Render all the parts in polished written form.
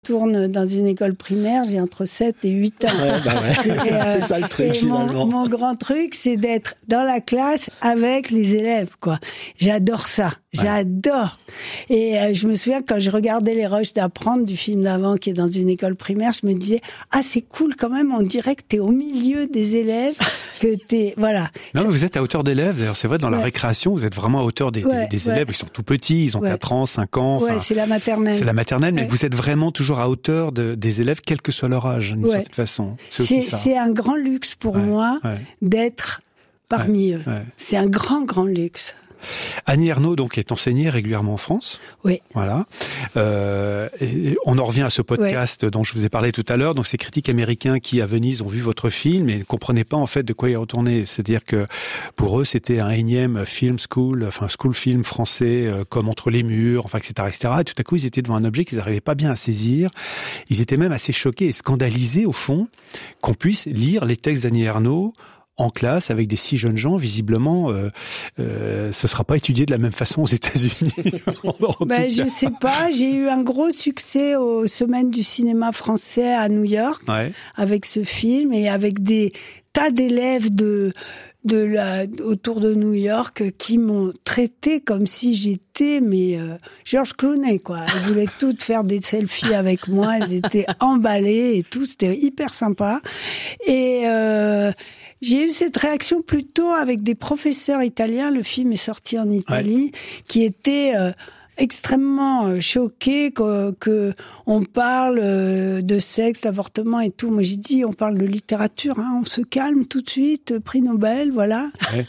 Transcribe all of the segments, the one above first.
tourne dans une école primaire, j'ai entre 7 et 8 ans. C'est ça le truc, finalement. Mon grand truc, c'est d'être dans la classe avec les élèves, quoi. J'adore ça. J'adore. Et je me souviens, quand je regardais Les Roches d'apprendre du film d'avant, qui est dans une école primaire, je me disais, c'est cool quand même, on dirait que t'es au milieu des élèves, que t'es, voilà. Non, mais vous êtes à hauteur d'élèves. D'ailleurs, c'est vrai, dans la récréation, vous êtes vraiment à hauteur des élèves. Ils sont tout petits, ils ont 4 ans, 5 ans. Ouais, c'est la maternelle. C'est la maternelle, mais vous êtes vraiment toujours à hauteur des élèves, quel que soit leur âge, d'une certaine façon. C'est un grand luxe pour moi d'être parmi eux. C'est un grand, grand luxe. Annie Ernaux, donc, est enseignée régulièrement en France. Oui. Voilà. Et on en revient à ce podcast dont je vous ai parlé tout à l'heure. Donc, ces critiques américains qui, à Venise, ont vu votre film et ne comprenaient pas, en fait, de quoi il retournait. C'est-à-dire que, pour eux, c'était un énième film school film français, comme Entre les murs, etc., etc. Et tout à coup, ils étaient devant un objet qu'ils n'arrivaient pas bien à saisir. Ils étaient même assez choqués et scandalisés, au fond, qu'on puisse lire les textes d'Annie Ernaux en classe avec des si jeunes gens. Visiblement, ce sera pas étudié de la même façon aux États-Unis. Je sais pas. J'ai eu un gros succès aux Semaines du cinéma français à New York avec ce film et avec des tas d'élèves autour de New York qui m'ont traité comme si j'étais George Clooney, quoi. Elles voulaient toutes faire des selfies avec moi. Elles étaient emballées et tout. C'était hyper sympa. Et j'ai eu cette réaction plutôt avec des professeurs italiens. Le film est sorti en Italie, qui étaient extrêmement choqués que on parle de sexe, d'avortement et tout. Moi, j'ai dit, on parle de littérature, on se calme tout de suite, prix Nobel, voilà.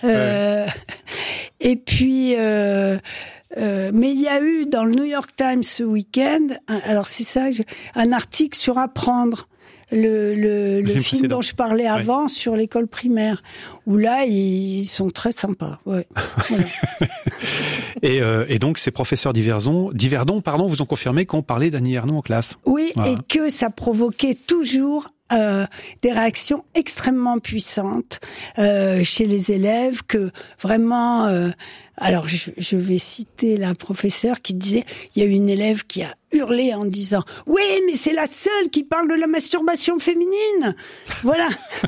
Et puis, mais il y a eu dans le New York Times ce week-end, alors c'est ça, un article sur Apprendre. Le film dont je parlais avant sur l'école primaire, où là ils sont très sympas. Voilà. Et donc ces professeurs d'Yverdon, vous ont confirmé qu'on parlait d'Annie Ernaux en classe. Oui, et que ça provoquait toujours des réactions extrêmement puissantes chez les élèves, que vraiment. Alors je vais citer la professeure qui disait, il y a eu une élève qui a hurlé en disant « Oui, mais c'est la seule qui parle de la masturbation féminine !» Voilà.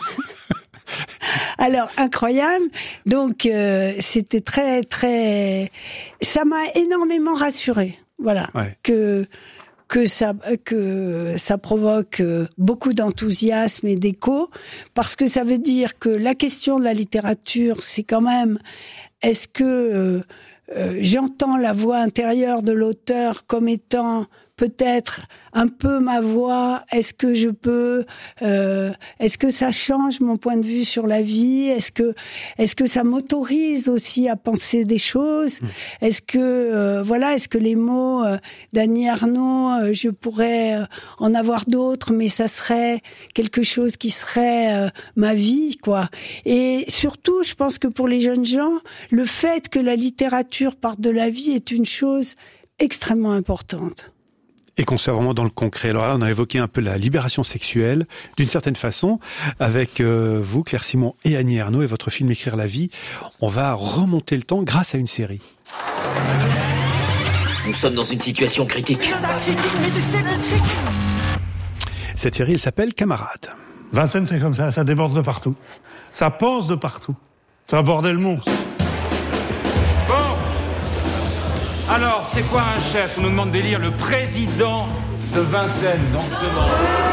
Alors, incroyable. Donc, c'était très, très... Ça m'a énormément rassurée. Voilà. Que ça provoque beaucoup d'enthousiasme et d'écho, parce que ça veut dire que la question de la littérature, c'est quand même, est-ce que j'entends la voix intérieure de l'auteur comme étant peut-être un peu ma voix? Est-ce que je peux est-ce que ça change mon point de vue sur la vie? Est-ce que ça m'autorise aussi à penser des choses? Est-ce que est-ce que les mots d'Annie Ernaux, je pourrais en avoir d'autres, mais ça serait quelque chose qui serait ma vie, quoi. Et surtout, je pense que pour les jeunes gens, le fait que la littérature parte de la vie est une chose extrêmement importante. Et qu'on soit vraiment dans le concret. Alors là, on a évoqué un peu la libération sexuelle, d'une certaine façon, avec vous, Claire Simon et Annie Ernaux, et votre film Écrire la vie. On va remonter le temps grâce à une série. Nous sommes dans une situation critique. Cette série, elle s'appelle Camarades. Vincennes, c'est comme ça déborde de partout. Ça pense de partout. C'est un bordel monstre. Alors, c'est quoi un chef? On nous demande d'élire le président de Vincennes, donc je demande.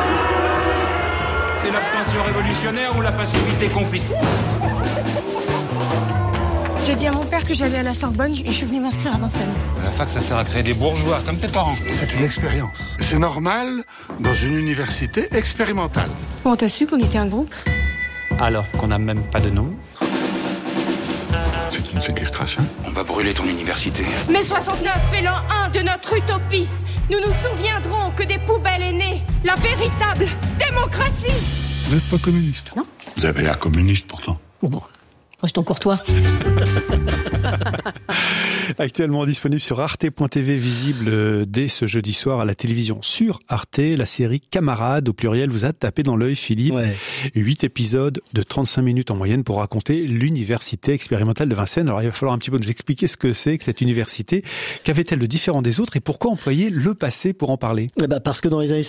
C'est l'abstention révolutionnaire ou la passivité complice? J'ai dit à mon père que j'allais à la Sorbonne et je suis venue m'inscrire à Vincennes. À la fac, ça sert à créer des bourgeois, comme tes parents. C'est une expérience. C'est normal dans une université expérimentale. Bon, t'as su qu'on était un groupe? Alors qu'on n'a même pas de nom. C'est une séquestration. On va brûler ton université. Mai 69 est l'an 1 de notre utopie. Nous nous souviendrons que des poubelles est née la véritable démocratie. Vous n'êtes pas communiste? Non. Vous avez l'air communiste pourtant. Bon, restons courtois. Actuellement disponible sur arte.tv, visible dès ce jeudi soir à la télévision sur Arte, la série Camarades au pluriel vous a tapé dans l'œil, Philippe. 8 épisodes de 35 minutes en moyenne pour raconter l'université expérimentale de Vincennes. Alors il va falloir un petit peu nous expliquer ce que c'est que cette université. Qu'avait-elle de différent des autres et pourquoi employer le passé pour en parler? Parce que dans les années